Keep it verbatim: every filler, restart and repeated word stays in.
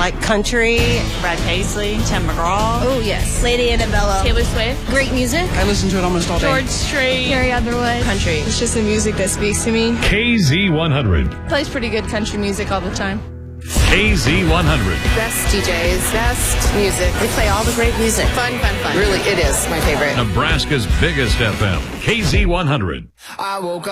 like country. Brad Paisley, Tim McGraw. Oh, yes. Lady Annabella. Taylor Swift. Great music. I listen to it almost all day. George Strait. Carrie Underwood. Country. It's just the music that speaks to me. K Z one hundred. Plays pretty good country music all the time. K Z one hundred. Best D Js, best music. They play all the great music. Fun, fun, fun. Really, it is my favorite. Nebraska's biggest F M. K Z one hundred. I woke up.